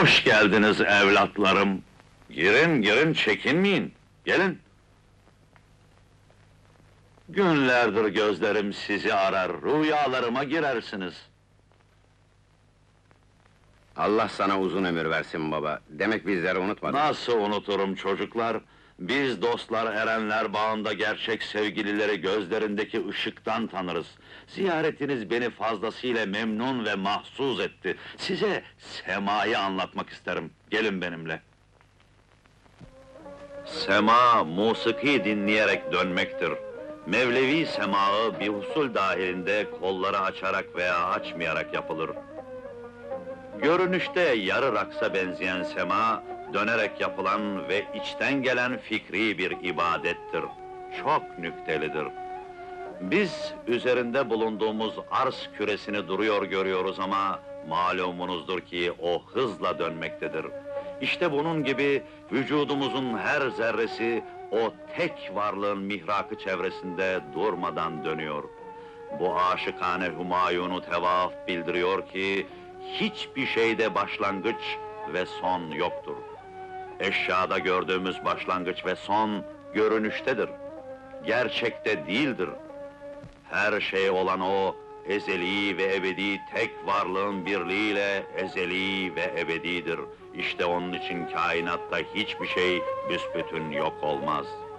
Hoş geldiniz evlatlarım. Girin, girin, çekinmeyin. Gelin. Günlerdir gözlerim sizi arar, rüyalarıma girersiniz. Allah sana uzun ömür versin baba. Demek bizleri unutmadın. Nasıl unuturum çocuklar? Biz dostlar erenler bağında gerçek sevgilileri gözlerindeki ışıktan tanırız. Ziyaretiniz beni fazlasıyla memnun ve mahzuz etti. Size semayı anlatmak isterim. Gelin benimle. Sema, musiki dinleyerek dönmektir. Mevlevi semağı bir usul dahilinde kolları açarak veya açmayarak yapılır. Görünüşte yarı raksa benzeyen sema, dönerek yapılan ve içten gelen fikri bir ibadettir. Çok nüktelidir. Biz üzerinde bulunduğumuz arz küresini duruyor görüyoruz ama malumunuzdur ki o hızla dönmektedir. İşte bunun gibi vücudumuzun her zerresi o tek varlığın mihrakı çevresinde durmadan dönüyor. Bu aşıkane Humayun'u tevaf bildiriyor ki hiçbir şeyde başlangıç ve son yoktur. Eşyada gördüğümüz başlangıç ve son görünüştedir. Gerçekte değildir. Her şey olan o, ezeli ve ebedi tek varlığın birliğiyle ezeli ve ebedidir. İşte onun için kainatta hiçbir şey büsbütün yok olmaz.